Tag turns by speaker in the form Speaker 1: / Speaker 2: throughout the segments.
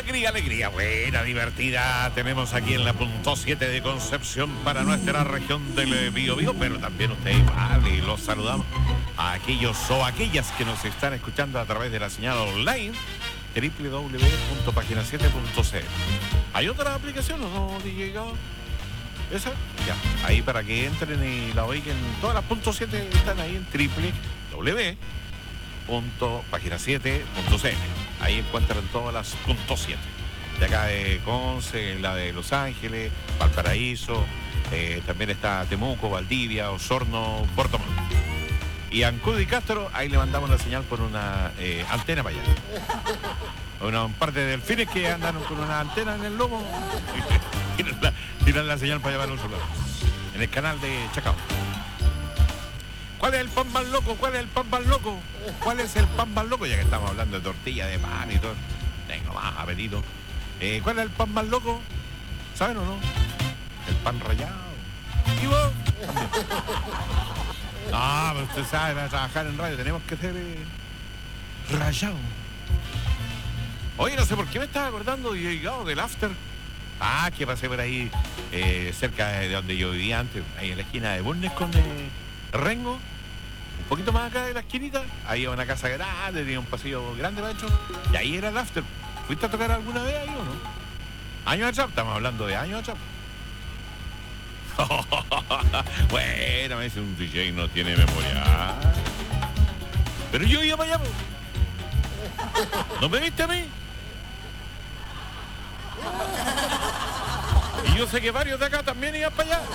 Speaker 1: alegría, alegría, buena, divertida. Tenemos aquí en la punto 7 de Concepción para nuestra región del Biobío, pero también usted igual, y los saludamos a aquellos o aquellas que nos están escuchando a través de la señal online www.pagina7.cl. ¿Hay otra aplicación o no, DJ Gao? ¿Esa? Ya, ahí para que entren y la oigan. Todas las puntos 7 están ahí en www.pagina7.cl. Ahí encuentran todas las puntos 7. De acá de Conce, la de Los Ángeles, Valparaíso, también está Temuco, Valdivia, Osorno, Puerto Montt. Y Ancud y Castro, ahí le mandamos la señal por una antena para allá. Un par de delfines que andan con una antena en el lomo. Tiran la señal para llevar a otro lado. En el canal de Chacao. ¿Cuál es el pan más loco? ¿Cuál es el pan más loco? ¿Cuál es el pan más loco? Ya que estamos hablando de tortilla, de pan y todo. Tengo más apetito. ¿Cuál es el pan más loco? ¿Saben o no? El pan rallado. ¿Y vos? Ah, pero usted sabe, va a trabajar en radio. Tenemos que ser rallado. Oye, no sé por qué me estaba acordando del after. Ah, que pasé por ahí cerca de donde yo vivía antes, ahí en la esquina de Bulnes con Rengo, un poquito más acá de la esquinita, ahí hay una casa grande, tenía un pasillo grande para adentro, y ahí era el after. ¿Fuiste a tocar alguna vez ahí o no? Años atrás, estamos hablando de años atrás. Bueno, me dice un DJ no tiene memoria. Pero yo iba para allá, po. ¿No me viste a mí? Y yo sé que varios de acá también iban para allá.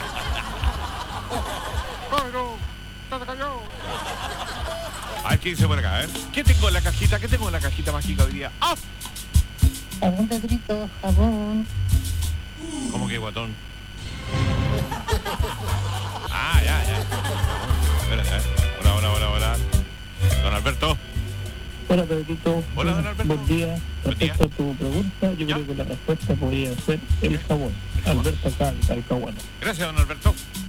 Speaker 1: Pero, está callado. A ver qué dice por acá, ¿Qué tengo en la cajita? ¿Qué tengo en la cajita mágica hoy día? ¡Ah!
Speaker 2: Jabón de grito, jabón.
Speaker 1: ¿Cómo que guatón? Ah, ya. Espérate, Hola. Don Alberto.
Speaker 2: Hola, Pedrito.
Speaker 1: Hola, don Alberto.
Speaker 2: Buen día.
Speaker 1: Buen día.
Speaker 2: Respecto a tu pregunta, yo creo que la respuesta podría ser el jabón. Alberto acá, el Talcahuano.
Speaker 1: Gracias, don Alberto.